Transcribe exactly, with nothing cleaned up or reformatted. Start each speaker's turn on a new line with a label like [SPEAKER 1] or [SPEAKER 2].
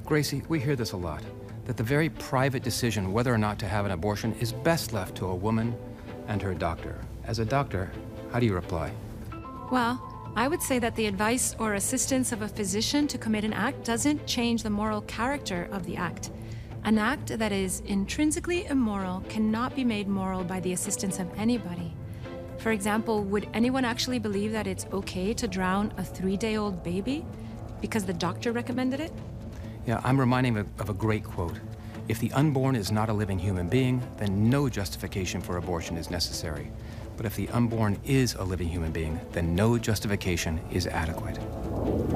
[SPEAKER 1] Gracie, we hear this a lot, that the very private decision whether or not to have an abortion is best left to a woman and her doctor. As a doctor, how do you reply?
[SPEAKER 2] Well, I would say that the advice or assistance of a physician to commit an act doesn't change the moral character of the act. An act that is intrinsically immoral cannot be made moral by the assistance of anybody. For example, would anyone actually believe that it's okay to drown a three-day-old baby because the doctor recommended it?
[SPEAKER 1] Yeah, I'm reminding of, of a great quote. If the unborn is not a living human being, then no justification for abortion is necessary. But if the unborn is a living human being, then no justification is adequate.